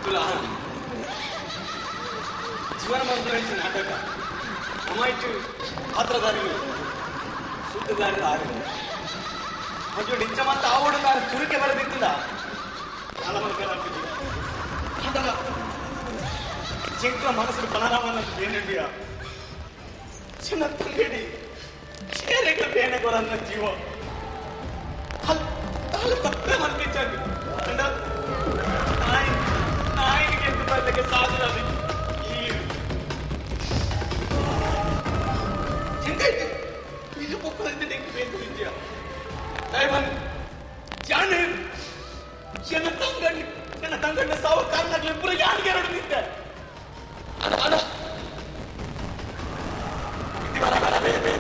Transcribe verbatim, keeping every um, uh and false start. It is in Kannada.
तुला जीवन मंत्रांची नाटक अमायची पात्रधारी शुद्धधारी आले म्हणजे डिच्चा मात्र आवडणार चुरिके ಬರೆದಿದ್ದಿಲ್ಲ ಕಾಲ ಮಲ್ಕರ ಅದಲ್ಲ ಚಿಕ್ಕ ಮನಸ್ಸು ಪನರಾವನ್ನ ಬೇನೆಡಿಯ ಚಿನ್ನ ತಂಗಡಿ ಚೇರೆಗಳ ಬೇನೆಗೊರನ್ನ ಜೀವ ಹಲ್ ಹಲ್ ತಪ್ಪೆ ಮಲ್ಕಿಚ್ಚಾಗಿ ಅಂಡ ನಾಯಿ ನಾಯಿಗೆ ಎಂದು ಬರಲಿಕ್ಕೆ ಸಾಧ್ಯದಲ್ಲಿ ಈ ಚಿಂತೆ ಇದು ಪುಕ್ಕದಿಂದ ನಿಂಗೆ ಬೇಕು ಇದೆಯಾ ದೈವನ್ ಜಾನೆ ನನ್ನ ತಂಗಡಿ ನನ್ನ ತಂಗಡಿನ ಸಾವು ಕಾರಣಗಳು ಇಬ್ಬರು ಯಾರಿಗೆ ಹೊಡೆದಿದ್ದೆ ಅಡ ಅಡ